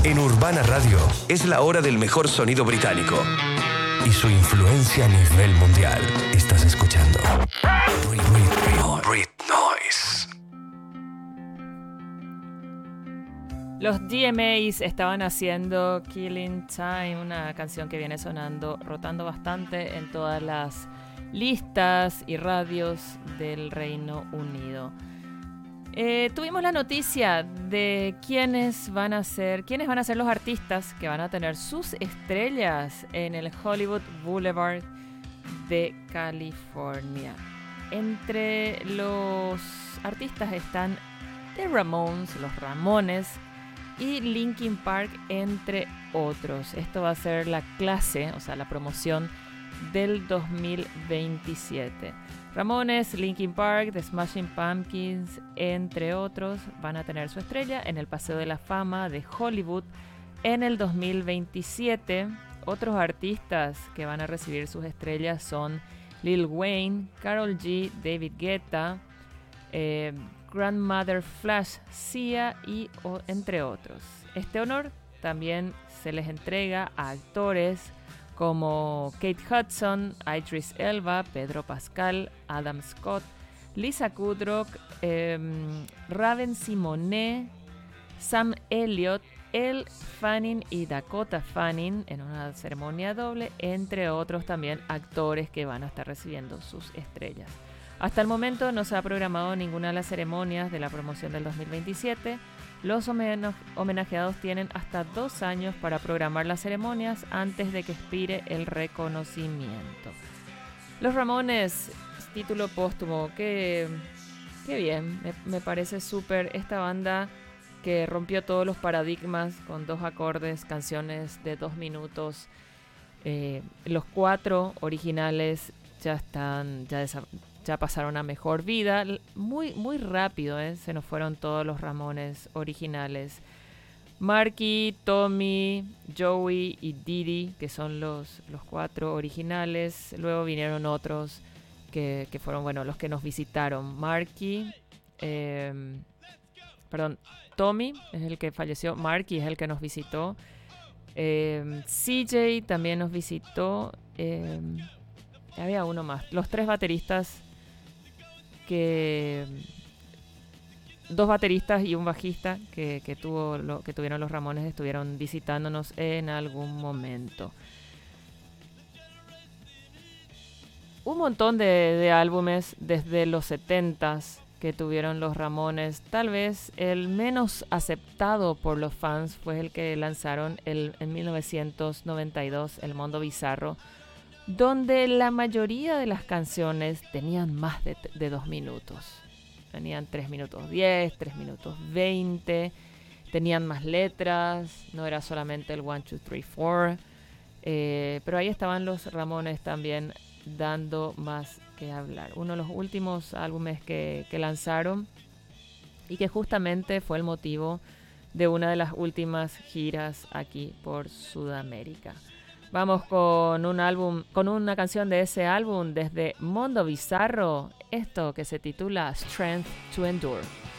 En Urbana Radio es la hora del mejor sonido británico y su influencia a nivel mundial. Estás escuchando Red Noise. Los DMAs estaban haciendo Killing Time, una canción que viene sonando, rotando bastante en todas las listas y radios del Reino Unido. Tuvimos la noticia de quiénes van a ser los artistas que van a tener sus estrellas en el Hollywood Boulevard de California. Entre los artistas están The Ramones, los Ramones y Linkin Park, entre otros. Esto va a ser la clase, o sea, la promoción del 2027. Ramones, Linkin Park, The Smashing Pumpkins, entre otros, van a tener su estrella en el Paseo de la Fama de Hollywood en el 2027. Otros artistas que van a recibir sus estrellas son Lil Wayne, Karol G, David Guetta, Grandmother Flash, Sia y entre otros. Este honor también se les entrega a actores como Kate Hudson, Idris Elba, Pedro Pascal, Adam Scott, Lisa Kudrow, Raven Simonet, Sam Elliott, Elle Fanning y Dakota Fanning en una ceremonia doble, entre otros también actores que van a estar recibiendo sus estrellas. Hasta el momento no se ha programado ninguna de las ceremonias de la promoción del 2027. Los homenajeados tienen hasta 2 años para programar las ceremonias antes de que expire el reconocimiento. Los Ramones, título póstumo, qué bien, me parece súper esta banda que rompió todos los paradigmas con 2 acordes, canciones de 2 minutos. Los 4 originales ya pasaron a mejor vida. Muy rápido, se nos fueron todos los Ramones originales. Marky, Tommy, Joey y Didi, que son los 4 originales. Luego vinieron otros que fueron, los que nos visitaron. Tommy es el que falleció. Marky es el que nos visitó. CJ también nos visitó. Había uno más. Los 3 bateristas 2 bateristas y un bajista que tuvieron los Ramones estuvieron visitándonos en algún momento. Un montón de álbumes desde los 70s que tuvieron los Ramones. Tal vez el menos aceptado por los fans fue el que lanzaron en 1992, El Mundo Bizarro, donde la mayoría de las canciones tenían más de 2 minutos. Tenían 3 minutos 10, 3 minutos 20, tenían más letras, no era solamente el 1, 2, 3, 4. Pero ahí estaban los Ramones también dando más que hablar. Uno de los últimos álbumes que lanzaron y que justamente fue el motivo de una de las últimas giras aquí por Sudamérica. Vamos con una canción de ese álbum desde Mundo Bizarro, esto que se titula Strength to Endure.